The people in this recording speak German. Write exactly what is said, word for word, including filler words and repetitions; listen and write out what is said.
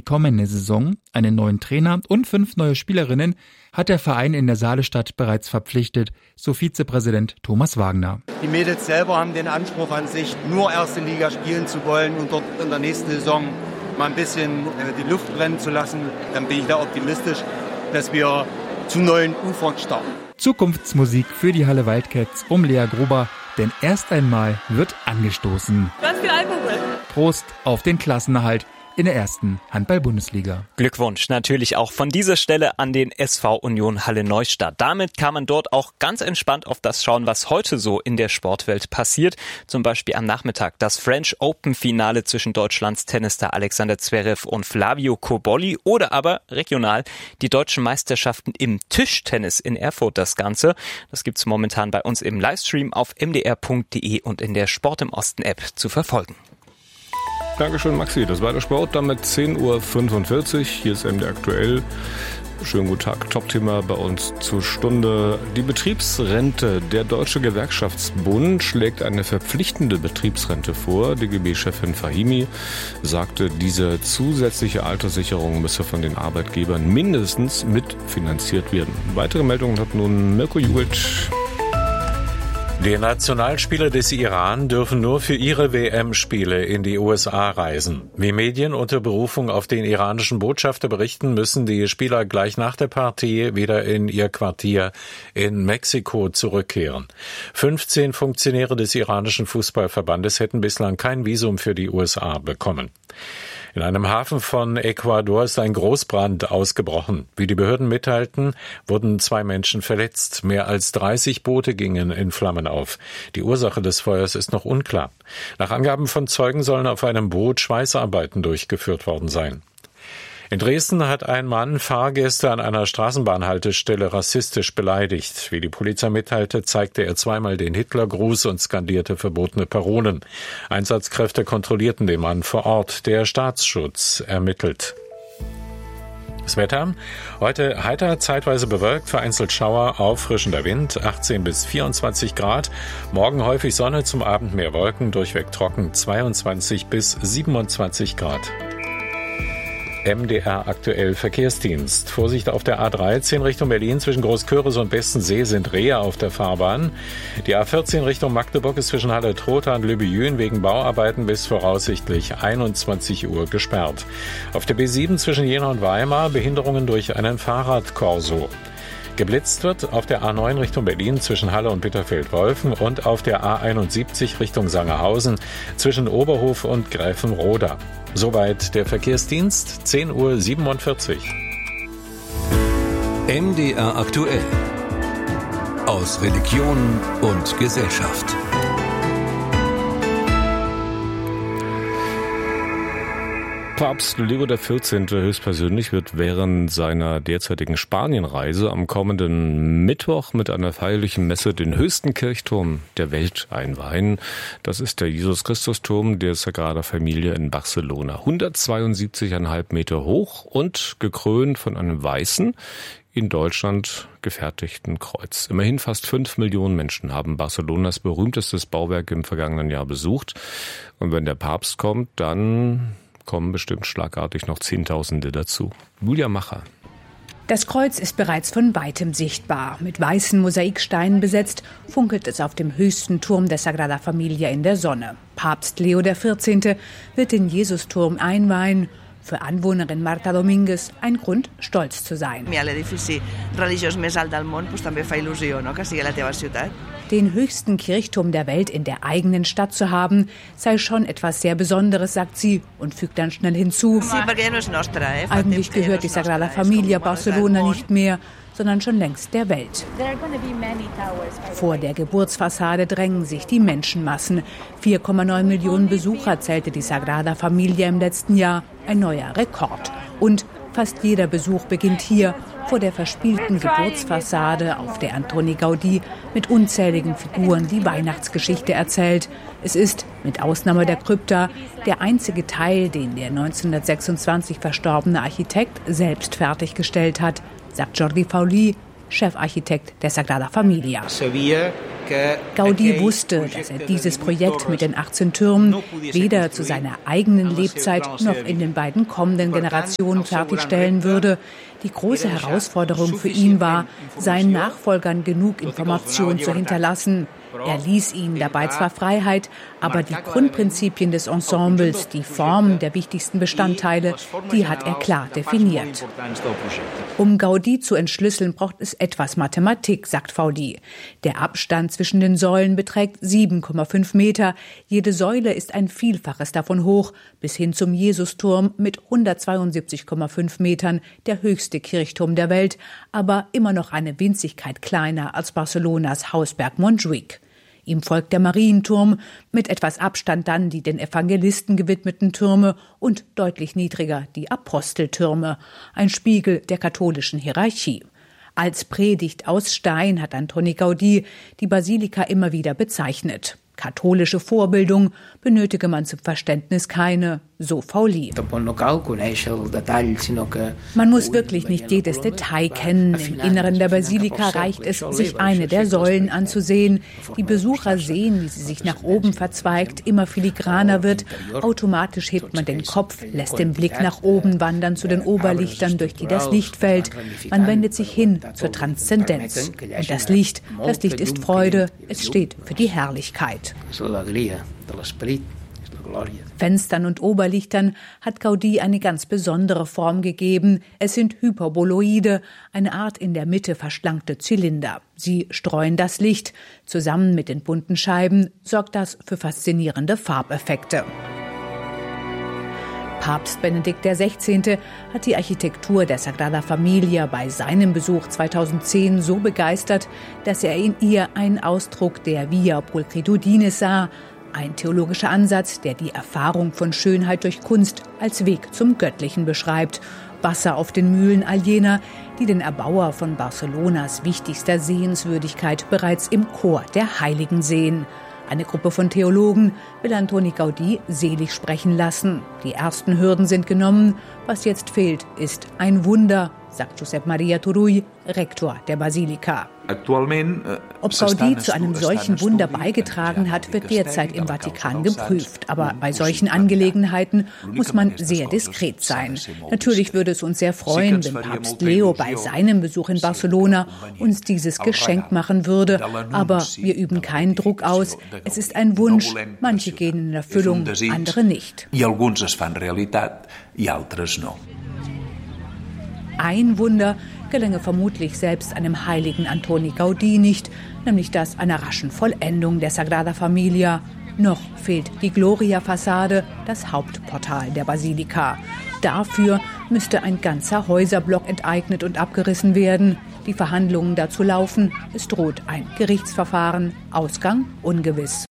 kommende Saison, einen neuen Trainer und fünf neue Spielerinnen hat der Verein in der Saalestadt bereits verpflichtet, so Vizepräsident Thomas Wagner. Die Mädels selber haben den Anspruch an sich, nur erste Liga spielen zu wollen und dort in der nächsten Saison mal ein bisschen die Luft brennen zu lassen. Dann bin ich da optimistisch, dass wir zu neuen Ufern starten. Zukunftsmusik für die Halle Wildcats um Lea Gruber, denn erst einmal wird angestoßen. Ganz viel Alkohol. Prost auf den Klassenerhalt in der ersten Handball-Bundesliga. Glückwunsch natürlich auch von dieser Stelle an den S V Union Halle Neustadt. Damit kann man dort auch ganz entspannt auf das schauen, was heute so in der Sportwelt passiert. Zum Beispiel am Nachmittag das French Open Finale zwischen Deutschlands Tennisstar Alexander Zverev und Flavio Cobolli oder aber regional die deutschen Meisterschaften im Tischtennis in Erfurt das Ganze. Das gibt's momentan bei uns im Livestream auf m d r punkt d e und in der Sport im Osten App zu verfolgen. Dankeschön, Maxi. Das war der Sport, damit zehn Uhr fünfundvierzig. Hier ist M D R aktuell. Schönen guten Tag. Top-Thema bei uns zur Stunde. Die Betriebsrente. Der Deutsche Gewerkschaftsbund schlägt eine verpflichtende Betriebsrente vor. D G B-Chefin Fahimi sagte, diese zusätzliche Alterssicherung müsse von den Arbeitgebern mindestens mitfinanziert werden. Weitere Meldungen hat nun Mirko Jugelt. Die Nationalspieler des Iran dürfen nur für ihre W M-Spiele in die U S A reisen. Wie Medien unter Berufung auf den iranischen Botschafter berichten, müssen die Spieler gleich nach der Partie wieder in ihr Quartier in Mexiko zurückkehren. fünfzehn Funktionäre des iranischen Fußballverbandes hätten bislang kein Visum für die U S A bekommen. In einem Hafen von Ecuador ist ein Großbrand ausgebrochen. Wie die Behörden mitteilten, wurden zwei Menschen verletzt. Mehr als dreißig Boote gingen in Flammen auf. Die Ursache des Feuers ist noch unklar. Nach Angaben von Zeugen sollen auf einem Boot Schweißarbeiten durchgeführt worden sein. In Dresden hat ein Mann Fahrgäste an einer Straßenbahnhaltestelle rassistisch beleidigt. Wie die Polizei mitteilte, zeigte er zweimal den Hitlergruß und skandierte verbotene Parolen. Einsatzkräfte kontrollierten den Mann vor Ort. Der Staatsschutz ermittelt. Das Wetter. Heute heiter, zeitweise bewölkt, vereinzelt Schauer, auffrischender Wind, achtzehn bis vierundzwanzig Grad. Morgen häufig Sonne, zum Abend mehr Wolken, durchweg trocken, zweiundzwanzig bis siebenundzwanzig Grad. M D R aktuell Verkehrsdienst. Vorsicht auf der A dreizehn Richtung Berlin zwischen Großköris und Bestensee sind Rehe auf der Fahrbahn. Die A vierzehn Richtung Magdeburg ist zwischen Halle-Trotha und Lübejün wegen Bauarbeiten bis voraussichtlich einundzwanzig Uhr gesperrt. Auf der B sieben zwischen Jena und Weimar Behinderungen durch einen Fahrradkorso. Geblitzt wird auf der A neun Richtung Berlin zwischen Halle und Bitterfeld-Wolfen und auf der A einundsiebzig Richtung Sangerhausen zwischen Oberhof und Gräfenroda. Soweit der Verkehrsdienst, zehn Uhr siebenundvierzig. M D R aktuell. Aus Religion und Gesellschaft. Papst Leo der vierzehnte höchstpersönlich wird während seiner derzeitigen Spanienreise am kommenden Mittwoch mit einer feierlichen Messe den höchsten Kirchturm der Welt einweihen. Das ist der Jesus-Christus-Turm der Sagrada Familia in Barcelona. hundertzweiundsiebzig Komma fünf Meter hoch und gekrönt von einem weißen, in Deutschland gefertigten Kreuz. Immerhin fast fünf Millionen Menschen haben Barcelonas berühmtestes Bauwerk im vergangenen Jahr besucht. Und wenn der Papst kommt, dann kommen bestimmt schlagartig noch Zehntausende dazu. Julia Macher. Das Kreuz ist bereits von weitem sichtbar. Mit weißen Mosaiksteinen besetzt, funkelt es auf dem höchsten Turm der Sagrada Familia in der Sonne. Papst Leo der vierzehnte wird den Jesusturm einweihen. Für Anwohnerin Marta Dominguez ein Grund, stolz zu sein. Den höchsten Kirchturm der Welt in der eigenen Stadt zu haben, sei schon etwas sehr Besonderes, sagt sie und fügt dann schnell hinzu. Eigentlich gehört die Sagrada Familia Barcelona nicht mehr, sondern schon längst der Welt. Vor der Geburtsfassade drängen sich die Menschenmassen. vier Komma neun Millionen Besucher zählte die Sagrada Familia im letzten Jahr, ein neuer Rekord. Und fast jeder Besuch beginnt hier, vor der verspielten Geburtsfassade, auf der Antoni Gaudí mit unzähligen Figuren die Weihnachtsgeschichte erzählt. Es ist, mit Ausnahme der Krypta, der einzige Teil, den der neunzehnhundertsechsundzwanzig verstorbene Architekt selbst fertiggestellt hat, sagt Jordi Fauli, Chefarchitekt der Sagrada Familia. Gaudí wusste, dass er dieses Projekt mit den achtzehn Türmen weder zu seiner eigenen Lebzeit noch in den beiden kommenden Generationen fertigstellen würde. Die große Herausforderung für ihn war, seinen Nachfolgern genug Information zu hinterlassen. Er ließ ihnen dabei zwar Freiheit, aber die Grundprinzipien des Ensembles, die Formen der wichtigsten Bestandteile, die hat er klar definiert. Um Gaudí zu entschlüsseln, braucht es etwas Mathematik, sagt Faudí. Der Abstand zwischen den Säulen beträgt sieben Komma fünf Meter. Jede Säule ist ein Vielfaches davon hoch, bis hin zum Jesusturm mit hundertzweiundsiebzig Komma fünf Metern, der höchste Kirchturm der Welt, aber immer noch eine Winzigkeit kleiner als Barcelonas Hausberg Montjuic. Ihm folgt der Marienturm, mit etwas Abstand dann die den Evangelisten gewidmeten Türme und deutlich niedriger die Aposteltürme, ein Spiegel der katholischen Hierarchie. Als Predigt aus Stein hat Antoni Gaudí die Basilika immer wieder bezeichnet. Katholische Vorbildung benötige man zum Verständnis keine, so Faudí. Man muss wirklich nicht jedes Detail kennen. Im Inneren der Basilika reicht es, sich eine der Säulen anzusehen. Die Besucher sehen, wie sie sich nach oben verzweigt, immer filigraner wird. Automatisch hebt man den Kopf, lässt den Blick nach oben wandern zu den Oberlichtern, durch die das Licht fällt. Man wendet sich hin zur Transzendenz. Und das Licht, das Licht ist Freude, es steht für die Herrlichkeit. Fenstern und Oberlichtern hat Gaudí eine ganz besondere Form gegeben. Es sind Hyperboloide, eine Art in der Mitte verschlankte Zylinder. Sie streuen das Licht. Zusammen mit den bunten Scheiben sorgt das für faszinierende Farbeffekte. Papst Benedikt der Sechzehnte hat die Architektur der Sagrada Familia bei seinem Besuch zweitausendzehn so begeistert, dass er in ihr einen Ausdruck der Via Pulchritudine sah, ein theologischer Ansatz, der die Erfahrung von Schönheit durch Kunst als Weg zum Göttlichen beschreibt. Wasser auf den Mühlen all jener, die den Erbauer von Barcelonas wichtigster Sehenswürdigkeit bereits im Chor der Heiligen sehen. Eine Gruppe von Theologen will Antoni Gaudí selig sprechen lassen. Die ersten Hürden sind genommen. Was jetzt fehlt, ist ein Wunder, sagt Josep Maria Turull, Rektor der Basilika. Ob Gaudí zu einem solchen Wunder beigetragen hat, wird derzeit im Vatikan geprüft. Aber bei solchen Angelegenheiten muss man sehr diskret sein. Natürlich würde es uns sehr freuen, wenn Papst Leo bei seinem Besuch in Barcelona uns dieses Geschenk machen würde. Aber wir üben keinen Druck aus. Es ist ein Wunsch. Manche gehen in Erfüllung, andere nicht. Ein Wunder gelänge vermutlich selbst einem heiligen Antoni Gaudí nicht, nämlich das einer raschen Vollendung der Sagrada Familia. Noch fehlt die Gloria-Fassade, das Hauptportal der Basilika. Dafür müsste ein ganzer Häuserblock enteignet und abgerissen werden. Die Verhandlungen dazu laufen. Es droht ein Gerichtsverfahren. Ausgang ungewiss.